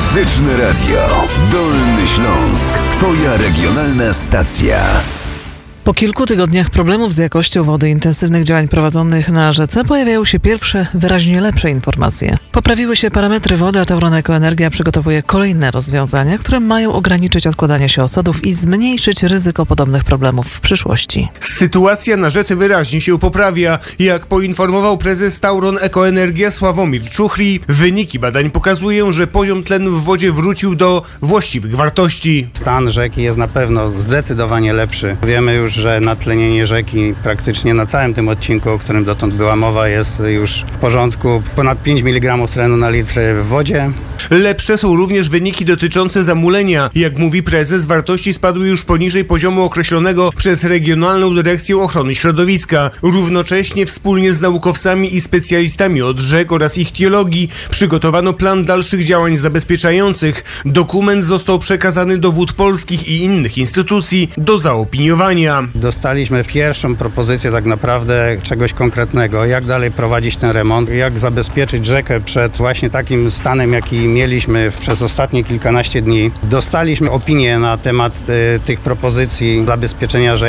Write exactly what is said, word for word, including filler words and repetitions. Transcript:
Muzyczne Radio. Dolny Śląsk. Twoja regionalna stacja. Po kilku tygodniach problemów z jakością wody i intensywnych działań prowadzonych na rzece pojawiają się pierwsze, wyraźnie lepsze informacje. Poprawiły się parametry wody, a Tauron Ekoenergia przygotowuje kolejne rozwiązania, które mają ograniczyć odkładanie się osadów i zmniejszyć ryzyko podobnych problemów w przyszłości. Sytuacja na rzece wyraźnie się poprawia. Jak poinformował prezes Tauron Ekoenergia Sławomir Czuchry, wyniki badań pokazują, że poziom tlenu w wodzie wrócił do właściwych wartości. Stan rzeki jest na pewno zdecydowanie lepszy. Wiemy już, że natlenienie rzeki praktycznie na całym tym odcinku, o którym dotąd była mowa, jest już w porządku. Ponad pięć miligramów tlenu na litr w wodzie. Lepsze są również wyniki dotyczące zamulenia. Jak mówi prezes, wartości spadły już poniżej poziomu określonego przez Regionalną Dyrekcję Ochrony Środowiska. Równocześnie wspólnie z naukowcami i specjalistami od rzek oraz ichtiologii przygotowano plan dalszych działań zabezpieczających. Dokument został przekazany do Wód Polskich i innych instytucji do zaopiniowania. Dostaliśmy pierwszą propozycję tak naprawdę czegoś konkretnego, jak dalej prowadzić ten remont, jak zabezpieczyć rzekę przed właśnie takim stanem, jaki mieliśmy przez ostatnie kilkanaście dni. Dostaliśmy opinię na temat y, tych propozycji zabezpieczenia rzeki.